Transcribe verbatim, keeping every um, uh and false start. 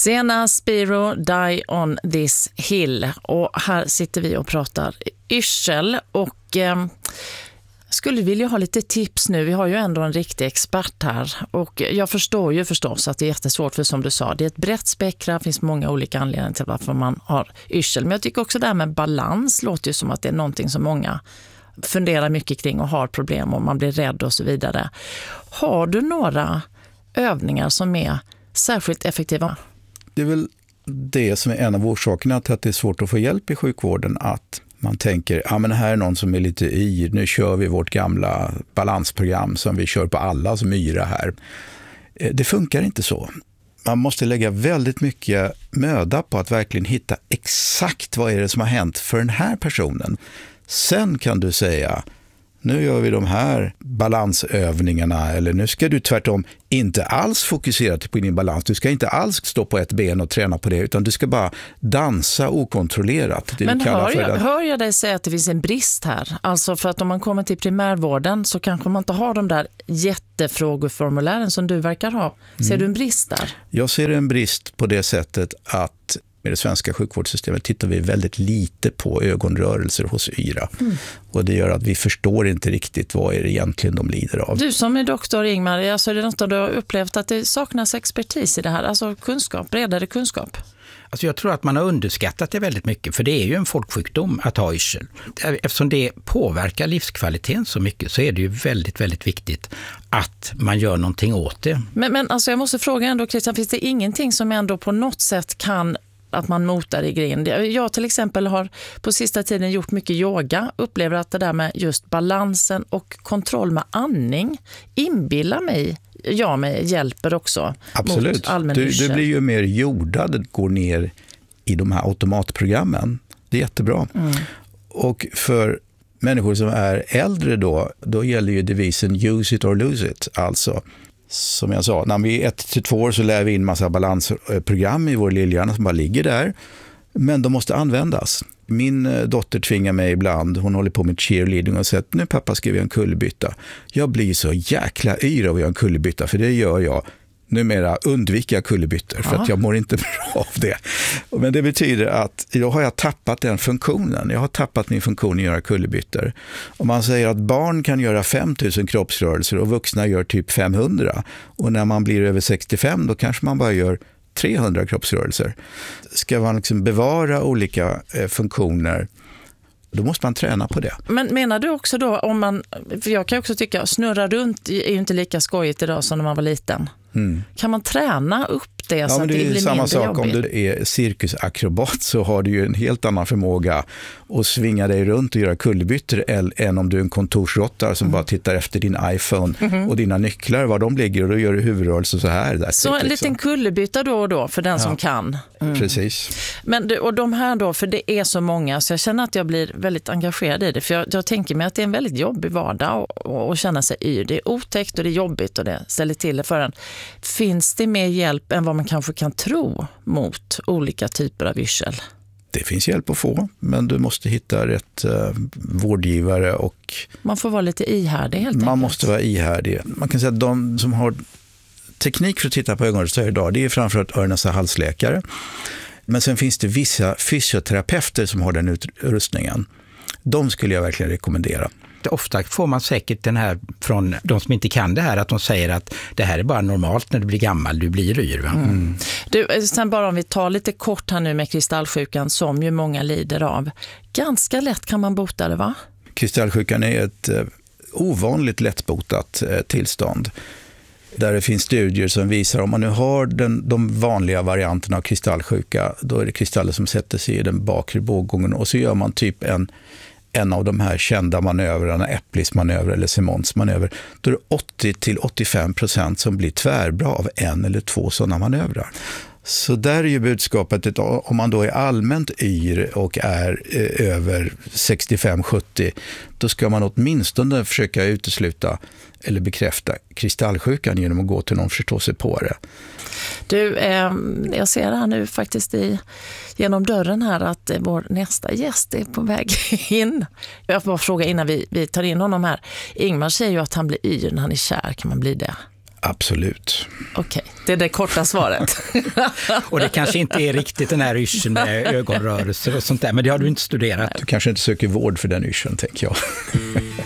Sena Spiro, Die on this hill. Och här sitter vi och pratar yrsel och eh, skulle vilja ha lite tips nu. Vi har ju ändå en riktig expert här och jag förstår ju förstås att det är jättesvårt, för som du sa, det är ett brett spektra, det finns många olika anledningar till varför man har yrsel. Men jag tycker också det här med balans låter ju som att det är någonting som många funderar mycket kring och har problem och man blir rädd och så vidare. Har du några övningar som är särskilt effektiva? Det är väl det som är en av orsakerna till att det är svårt att få hjälp i sjukvården, att man tänker, ja men här är någon som är lite yr, nu kör vi vårt gamla balansprogram som vi kör på alla som yra här. Det funkar inte så. Man måste lägga väldigt mycket möda på att verkligen hitta exakt vad är det som har hänt för den här personen. Sen kan du säga, nu gör vi de här balansövningarna, eller nu ska du tvärtom inte alls fokusera på din balans. Du ska inte alls stå på ett ben och träna på det, utan du ska bara dansa okontrollerat. Det Men hör jag, det. hör jag dig säga att det finns en brist här? Alltså för att om man kommer till primärvården så kanske man inte har de där jättefrågeformulären som du verkar ha. Ser mm. du en brist där? Jag ser en brist på det sättet att med det svenska sjukvårdssystemet tittar vi väldigt lite på ögonrörelser hos yra. Mm. Och det gör att vi förstår inte riktigt vad är det egentligen de lider av. Du som är doktor Ingmar, alltså är det något du har upplevt att det saknas expertis i det här? Alltså kunskap, bredare kunskap? Alltså jag tror att man har underskattat det väldigt mycket, för det är ju en folksjukdom att ha yrsel. Eftersom det påverkar livskvaliteten så mycket så är det ju väldigt, väldigt viktigt att man gör någonting åt det. Men, men alltså jag måste fråga ändå, Christian, finns det ingenting som ändå på något sätt kan att man motar i grind? Jag till exempel har på sista tiden gjort mycket yoga, upplever att det där med just balansen och kontroll med andning inbillar mig, jag mig hjälper också. Absolut. Du, du blir ju mer jordad, går ner i de här automatprogrammen. Det är jättebra. Mm. Och för människor som är äldre då, då gäller ju devisen use it or lose it. Alltså, som jag sa, när vi är ett till två år så lär vi in massa balansprogram i vår lillhjärna som bara ligger där. Men de måste användas. Min dotter tvingar mig ibland, hon håller på med cheerleading och säger att nu pappa ska vi göra en kullerbytta. Jag blir så jäkla yr av att göra en kullerbytta, för det gör jag. Numera undvika kullerbyttor för att jag mår inte bra av det. Men det betyder att då har jag tappat den funktionen. Jag har tappat min funktion att göra kullerbyttor. Om man säger att barn kan göra fem tusen kroppsrörelser och vuxna gör typ femhundra. Och när man blir över sextiofem då kanske man bara gör trehundra kroppsrörelser. Ska man liksom bevara olika eh, funktioner, då måste man träna på det. Men menar du också då, om man, för jag kan också tycka snurra runt är ju inte lika skojigt idag som när man var liten. Mm. Kan man träna upp det ja, så att det, det blir samma sak jobbigt? Om du är cirkusakrobat så har du ju en helt annan förmåga att svinga dig runt och göra kullerbyttor än om du är en kontorsrottare som mm. bara tittar efter din iPhone mm-hmm. och dina nycklar, var de ligger, och då gör du huvudrörelser så här. Där så en liksom. Liten kullerbytta då och då för den ja. Som kan. Mm. Precis. Men och de här då, för det är så många så jag känner att jag blir väldigt engagerad i det, för jag, jag tänker mig att det är en väldigt jobbig vardag att känna sig yr. Det är otäckt och det är jobbigt och det ställer till det för en. Finns det mer hjälp än vad man kanske kan tro mot olika typer av yrsel? Det finns hjälp att få, men du måste hitta rätt uh, vårdgivare och... Man får vara lite ihärdig helt enkelt. Man måste vara ihärdig. Man kan säga att de som har teknik för att titta på ögonrörelser idag, det är framförallt öron- och halsläkare. Men sen finns det vissa fysioterapeuter som har den utrustningen. De skulle jag verkligen rekommendera. Ofta får man säkert den här från de som inte kan det här, att de säger att det här är bara normalt när du blir gammal, du blir yr. Va? Mm. Du, sen bara om vi tar lite kort här nu med kristallsjukan som ju många lider av. Ganska lätt kan man bota det, va? Kristallsjukan är ett eh, ovanligt lättbotat eh, tillstånd. Där det finns studier som visar om man nu har den, de vanliga varianterna av kristallsjuka, då är det kristaller som sätter sig i den bakre båggången och så gör man typ en en av de här kända manövrarna, Eplis manöver eller Simons manöver, då är det åttio till åttiofem procent som blir tvärbra av en eller två sådana manövrar. Så där är ju budskapet att om man då är allmänt yr och är eh, över sextiofem sjuttio, då ska man åtminstone försöka utesluta eller bekräfta kristallsjukan genom att gå till någon förståsigpåare. Du, eh, jag ser här nu faktiskt i, genom dörren här att eh, vår nästa gäst är på väg in. Jag får bara fråga innan vi, vi tar in honom här. Ingmar säger ju att han blir yr när han är kär. Kan man bli det? Absolut. Okej, det är det korta svaret. Och det kanske inte är riktigt den här yrseln med ögonrörelser och sånt där, men det har du inte studerat. Du kanske inte söker vård för den yrseln, tänker jag.